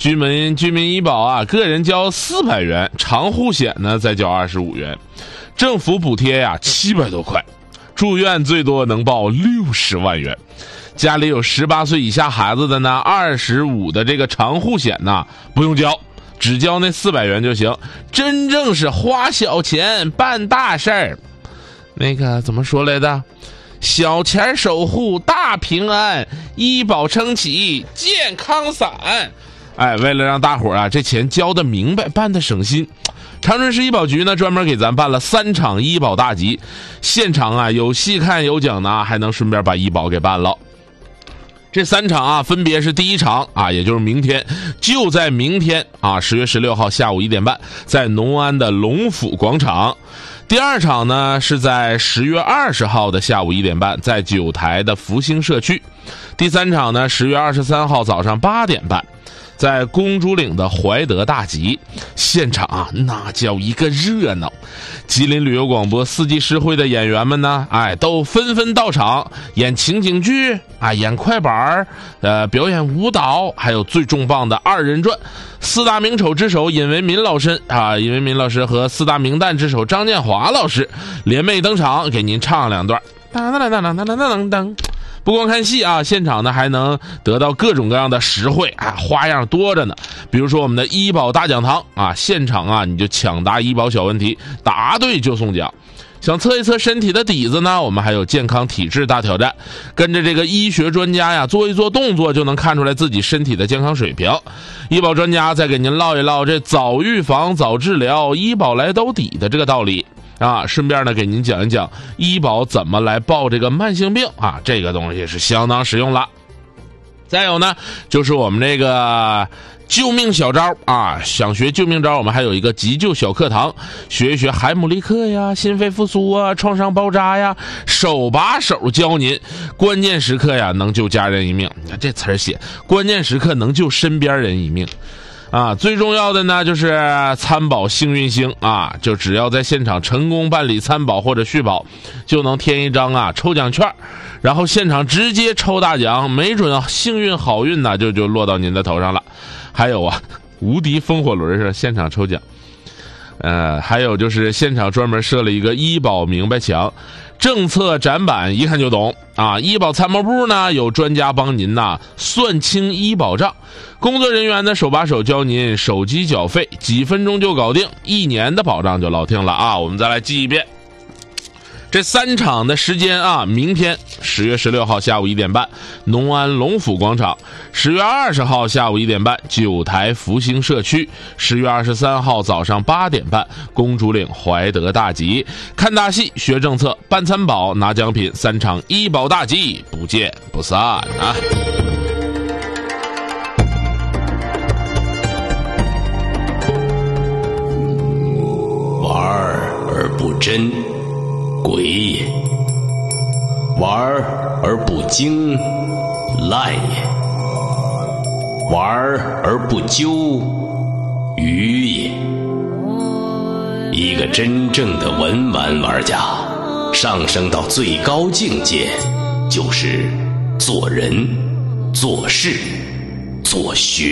居民医保啊，个人交400元，长户险呢再交25元，政府补贴呀700多块，住院最多能报60万元。家里有18岁以下孩子的呢，25的这个长户险呢不用交，只交那400元就行。真正是花小钱办大事儿。那个怎么说来的？小钱守护大平安，医保撑起健康伞。哎，为了让大伙儿啊这钱交得明白，办得省心，长春市医保局呢专门给咱办了3场医保大集，现场啊有戏看有奖呢，还能顺便把医保给办了。这3场啊分别是第一场啊，也就是明天，就在明天啊10月16号下午1点半，在农安的龙府广场。第二场呢是在10月20号的下午1点半，在九台的福兴社区。第3场呢10月23号早上8点半，在公主岭的怀德大集。现场啊那叫一个热闹，吉林旅游广播4季诗会的演员们呢都纷纷到场，演情景剧演快板表演舞蹈，还有最重磅的2人转。4大名丑之首尹维民老师和4大名旦之首张建华老师联袂登场，给您唱2段。当当当当当当当当。不光看戏啊，现场呢还能得到各种各样的实惠花样多着呢。比如说我们的医保大讲堂现场啊你就抢答医保小问题，答对就送奖。想测一测身体的底子呢，我们还有健康体质大挑战，跟着这个医学专家呀做一做动作，就能看出来自己身体的健康水平。医保专家再给您唠一唠这早预防早治疗，医保来兜底的这个道理顺便呢给您讲一讲医保怎么来报这个慢性病这个东西是相当实用了。再有呢就是我们这个救命小招想学救命招，我们还有一个急救小课堂，学一学海姆立克呀、心肺复苏创伤包扎呀，手把手教您，关键时刻呀能救家人一命。你看这词儿写，关键时刻能救身边人一命。最重要的呢就是参保幸运星就只要在现场成功办理参保或者续保，就能添一张抽奖券，然后现场直接抽大奖，没准幸运好运呢就落到您的头上了。还有无敌风火轮上现场抽奖。还有就是现场专门设了一个医保明白墙，政策展板一看就懂医保参谋部呢有专家帮您算清医保账，工作人员呢手把手教您手机缴费，几分钟就搞定，1年的保障就落定了我们再来记一遍这3场的时间明天10月16号下午1点半，农安龙府广场；10月20号下午1点半，九台福兴社区；10月23号早上8点半，公主岭怀德大集。看大戏，学政策，办参保，拿奖品，3场医保大集，不见不散玩而不真，鬼也；玩而不精，赖也；玩而不究，愚也。一个真正的文玩玩家，上升到最高境界，就是做人、做事、做学。